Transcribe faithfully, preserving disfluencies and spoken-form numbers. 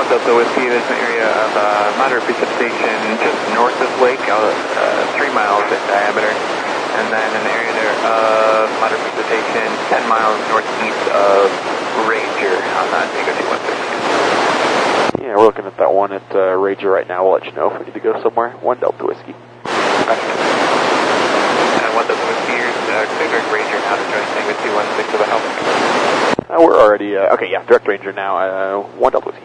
one Delta Whiskey, there's an area of uh, moderate precipitation just north of Lake, uh, uh, three miles in diameter, and then an area there of moderate precipitation ten miles northeast of Ranger on that Tango two one six. Yeah, we're looking at that one at uh, Ranger right now. We'll let you know if we need to go somewhere. one Delta Whiskey. Gotcha. Uh, one Delta Whiskey, here's uh, Cleardirect Ranger now to join Tango two one six of a help. Uh, we're already, uh, okay, yeah, Direct Ranger now, uh, one Delta Whiskey.